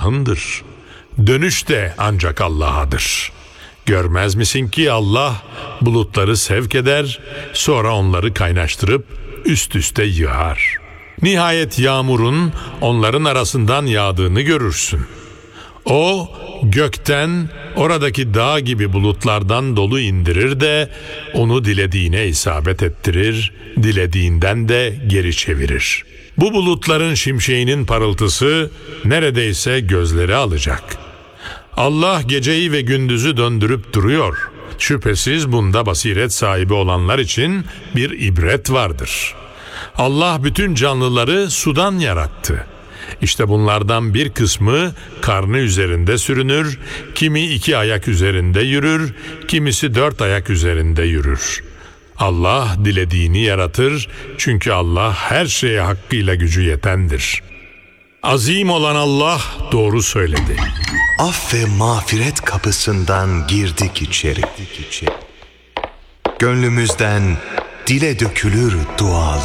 Allah'ındır. Dönüş de ancak Allah'adır. Görmez misin ki Allah bulutları sevk eder, sonra onları kaynaştırıp üst üste yığar. Nihayet yağmurun onların arasından yağdığını görürsün. O gökten oradaki dağ gibi bulutlardan dolu indirir de onu dilediğine isabet ettirir, dilediğinden de geri çevirir. Bu bulutların şimşeğinin parıltısı neredeyse gözleri alacak. Allah geceyi ve gündüzü döndürüp duruyor. Şüphesiz bunda basiret sahibi olanlar için bir ibret vardır. Allah bütün canlıları sudan yarattı. İşte bunlardan bir kısmı karnı üzerinde sürünür, kimi 2 ayak üzerinde yürür, kimisi 4 ayak üzerinde yürür. Allah dilediğini yaratır, çünkü Allah her şeye hakkıyla gücü yetendir. Azim olan Allah doğru söyledi. Af ve mağfiret kapısından girdik içeri. Gönlümüzden dile dökülür dualar.